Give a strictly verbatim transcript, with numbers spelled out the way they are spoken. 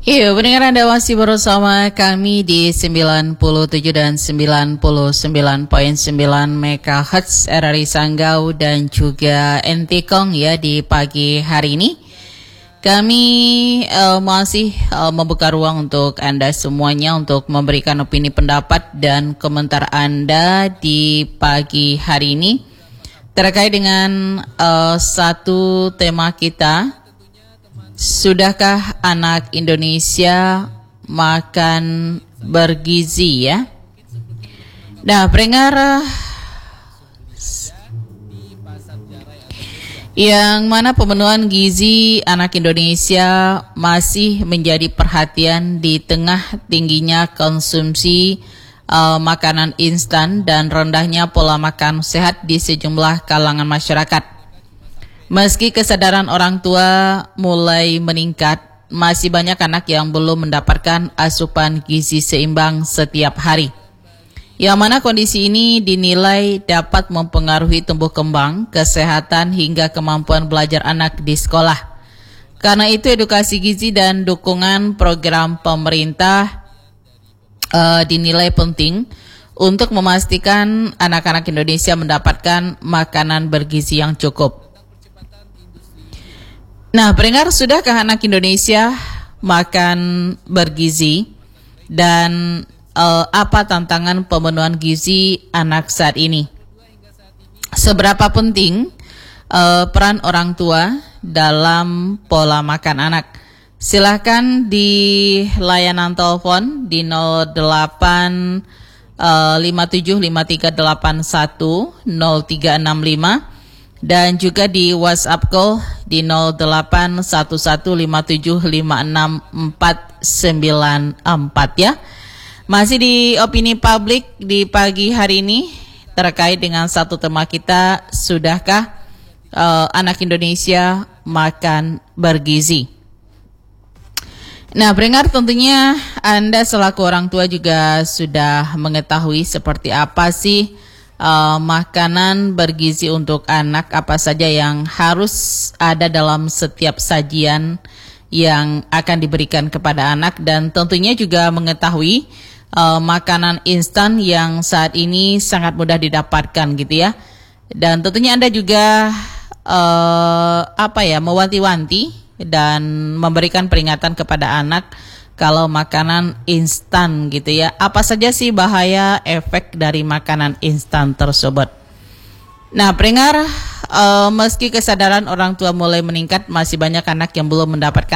Iya, pendengar Anda masih bersama kami di sembilan puluh tujuh dan sembilan puluh sembilan koma sembilan megahertz R R I Sanggau dan juga Entikong ya di pagi hari ini. Kami uh, masih uh, membuka ruang untuk Anda semuanya untuk memberikan opini, pendapat, dan komentar Anda di pagi hari ini terkait dengan uh, satu tema kita. Sudahkah anak Indonesia makan bergizi ya? Nah, pendengar, yang mana pemenuhan gizi anak Indonesia masih menjadi perhatian di tengah tingginya konsumsi uh, makanan instan dan rendahnya pola makan sehat di sejumlah kalangan masyarakat. Meski kesadaran orang tua mulai meningkat, masih banyak anak yang belum mendapatkan asupan gizi seimbang setiap hari. Yang mana kondisi ini dinilai dapat mempengaruhi tumbuh kembang, kesehatan, hingga kemampuan belajar anak di sekolah. Karena itu edukasi gizi dan dukungan program pemerintah uh, dinilai penting untuk memastikan anak-anak Indonesia mendapatkan makanan bergizi yang cukup. Nah, pendengar, sudahkah anak Indonesia makan bergizi dan uh, apa tantangan pemenuhan gizi anak saat ini? Seberapa penting uh, peran orang tua dalam pola makan anak? Silakan di layanan telepon di nol delapan lima tujuh lima tiga delapan satu nol tiga enam lima. Dan juga di WhatsApp call di nol delapan satu satu lima tujuh lima enam empat sembilan empat ya. Masih di opini publik di pagi hari ini terkait dengan satu tema kita, sudahkah uh, anak Indonesia makan bergizi? Nah, pendengar, tentunya Anda selaku orang tua juga sudah mengetahui seperti apa sih Uh, makanan bergizi untuk anak, apa saja yang harus ada dalam setiap sajian yang akan diberikan kepada anak, dan tentunya juga mengetahui uh, makanan instan yang saat ini sangat mudah didapatkan gitu ya. Dan tentunya Anda juga uh, apa ya mewanti-wanti dan memberikan peringatan kepada anak kalau makanan instan gitu ya. Apa saja sih bahaya efek dari makanan instan tersebut? Nah, pendengar, uh, meski kesadaran orang tua mulai meningkat, masih banyak anak yang belum mendapatkan